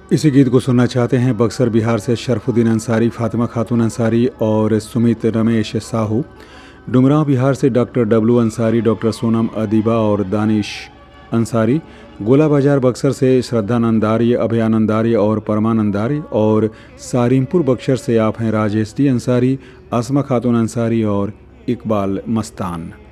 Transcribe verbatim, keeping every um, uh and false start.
इसी गीत को सुनना चाहते हैं बक्सर बिहार से शरफुद्दीन अंसारी, फातिमा खातून अंसारी और सुमित रमेश साहू। डुमरांव बिहार से doctor W Ansari, doctor Sonam Adiba और दानिश अंसारी। गोला बाजार बक्सर से श्रद्धानंद आर्य, अभयानंद आर्य और परमानंद आर्य। और सारिमपुर बक्सर से आप हैं राजेश डी अंसारी, आसमा खातून अंसारी और इकबाल मस्तान।